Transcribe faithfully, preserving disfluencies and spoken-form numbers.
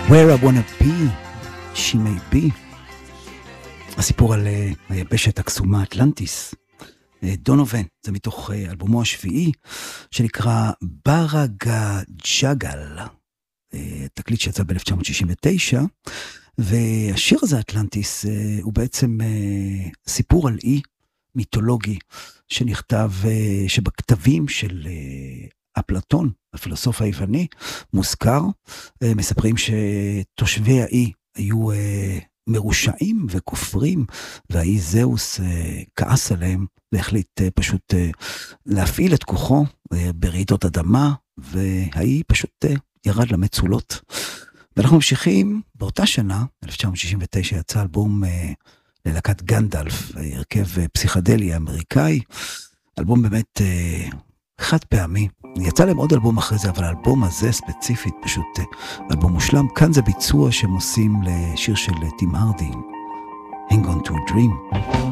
Where I wanna be, she may be. הסיפור על היבשת הקסומה אטלנטיס. דונובן, זה מתוך אלבומו השביעי, שנקרא ברגה ג'אגל. תקליט שיצא ב-אלף תשע מאות שישים ותשע, והשיר הזה, אטלנטיס, הוא בעצם סיפור על אי מיתולוגי, שנכתב, שבכתבים של אפלטון, הפילוסוף היווני, מוזכר, מספרים שתושבי האי היו מרושעים וכופרים, והאי זהוס כעס עליהם, והחליט פשוט להפעיל את כוחו ברעידות אדמה, והאי פשוט ירד למצולות. ואנחנו ממשיכים, באותה שנה, אלף תשע מאות שישים ותשע, יצא אלבום ללהקת גנדלף, הרכב פסיכדלי אמריקאי, אלבום באמת חד פעמי. יצא להם עוד אלבום אחרי זה, אבל האלבום הזה ספציפית פשוט אלבום מושלם. כאן זה ביצוע שהם עושים לשיר של טים הרדי, Hang on to a Dream.